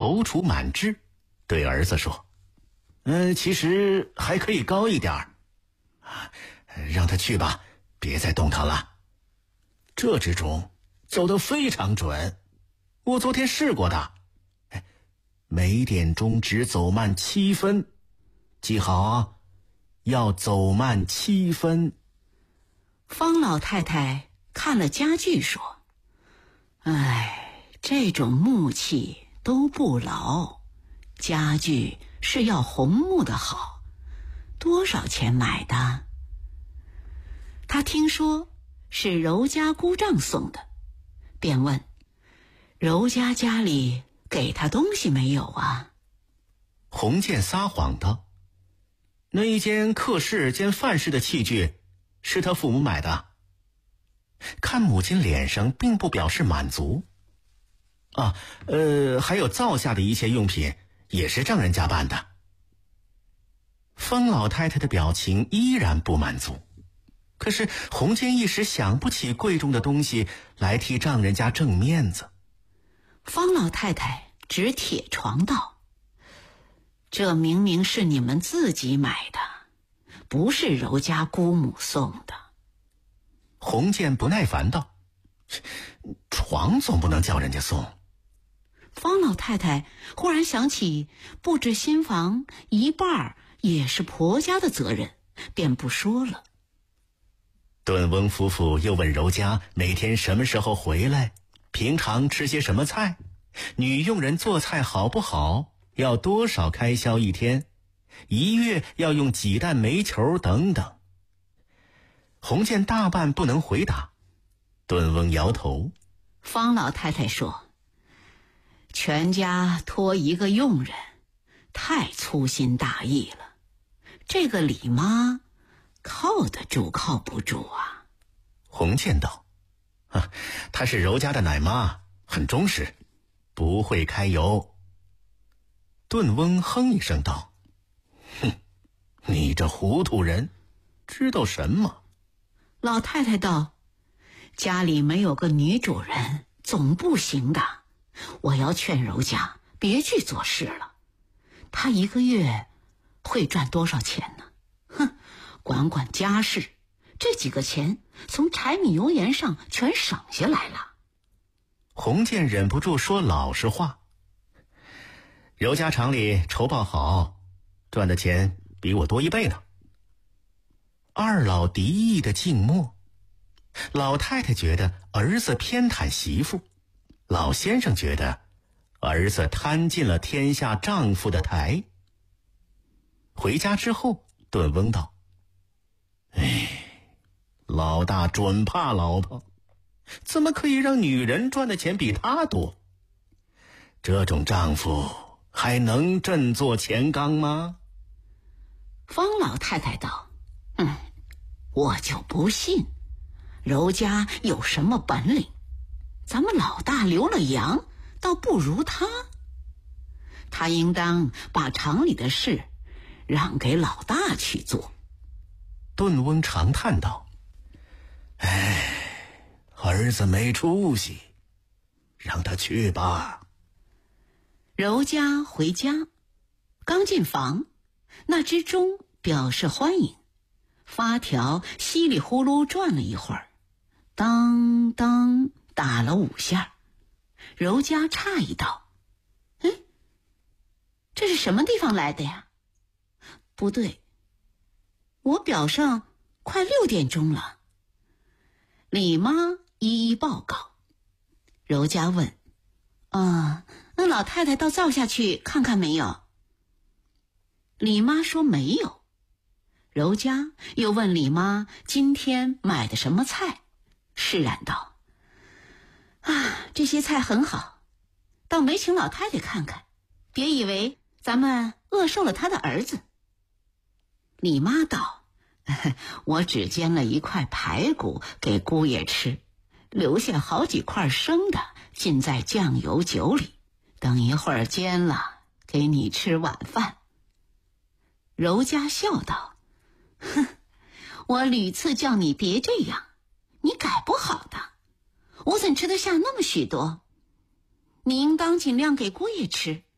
踌躇满志，对儿子说：其实还可以高一点儿，让他去吧，别再动他了。这只钟走得非常准，我昨天试过的，每点钟只走慢7分，记好啊，要走慢7分。 方老太太看了家具说：这种木器都不牢，家具是要红木的好，多少钱买的？他听说是柔家姑丈送的，便问：柔家家里给他东西没有啊？ 洪建撒谎道：那一间客室兼饭室的器具是他父母买的。看母亲脸上并不表示满足。还有灶下的一切用品也是丈人家办的。方老太太的表情依然不满足，可是洪建一时想不起贵重的东西来替丈人家挣面子。 方老太太指铁床道：这明明是你们自己买的，不是柔家姑母送的。 洪建不耐烦道：床总不能叫人家送。 方老太太忽然想起布置新房一半也是婆家的责任，便不说了。 顿翁夫妇又问柔家每天什么时候回来，平常吃些什么菜，女佣人做菜好不好，要多少开销一天，一月要用几担煤球等等。洪建大半不能回答，顿翁摇头。 方老太太说：全家托一个佣人，太粗心大意了。这个李妈靠得住靠不住啊？ 洪建道：她是柔家的奶妈，很忠实，不会开油。顿翁哼一声道：你这糊涂人，知道什么？ 老太太道：家里没有个女主人总不行的，我要劝柔家别去做事了。她一个月会赚多少钱呢？管管家事，这几个钱从柴米油盐上全省下来了。 洪建忍不住说老实话：柔家厂里酬报好，赚的钱比我多1倍呢。二老敌意的静默，老太太觉得儿子偏袒媳妇，老先生觉得儿子贪进了天下丈夫的台。回家之后，顿翁道：老大准怕老婆，怎么可以让女人赚的钱比他多？这种丈夫还能振作钱刚吗？ 方老太太道：我就不信柔家有什么本领，咱们老大留了洋，倒不如他。他应当把厂里的事让给老大去做。 顿翁长叹道：儿子没出息，让他去吧。 柔家回家，刚进房，那只钟表示欢迎，发条稀里呼噜转了一会儿，当当打了5下。柔家诧异道：这是什么地方来的呀？不对，我表上快6点钟了。李妈一一报告。柔家问：那老太太到灶下去看看没有？李妈说没有。柔家又问李妈今天买的什么菜，释然道：这些菜很好，倒没请老太太看看，别以为咱们饿瘦了她的儿子。李妈道：我只煎了1块排骨给姑爷吃，留下好几块生的浸在酱油酒里，等一会儿煎了给你吃晚饭。柔家笑道：我屡次叫你别这样，你改不好的，我怎吃得下那么许多？你应当尽量给姑爷吃，